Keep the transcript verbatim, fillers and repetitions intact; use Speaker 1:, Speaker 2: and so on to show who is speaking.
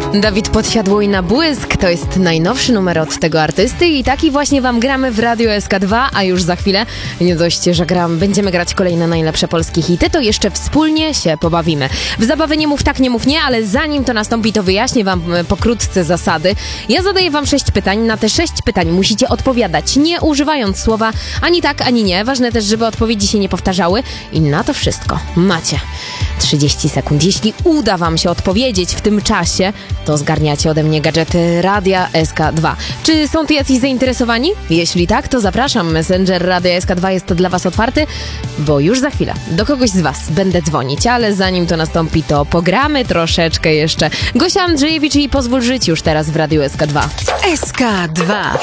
Speaker 1: Dawid Podsiadło i Na Błysk to jest najnowszy numer od tego artysty i taki właśnie wam gramy w Radiu S K dwa, a już za chwilę, nie dość, że gram, będziemy grać kolejne najlepsze polskie hity, to jeszcze wspólnie się pobawimy. W zabawie nie mów tak, nie mów nie, ale zanim to nastąpi, to wyjaśnię wam pokrótce zasady. Ja zadaję wam sześć pytań, na te sześć pytań musicie odpowiadać, nie używając słowa ani tak, ani nie. Ważne też, żeby odpowiedzi się nie powtarzały i na to wszystko macie trzydzieści sekund. Jeśli uda wam się odpowiedzieć w tym czasie, to zgarniacie ode mnie gadżety Radia S K dwa. Czy są tu jacyś zainteresowani? Jeśli tak, to zapraszam. Messenger Radia S K dwa jest dla was otwarty, bo już za chwilę do kogoś z was będę dzwonić, ale zanim to nastąpi, to pogramy troszeczkę jeszcze. Gosia Andrzejewicz i Pozwól żyć już teraz w Radiu S K dwa.
Speaker 2: S K dwa.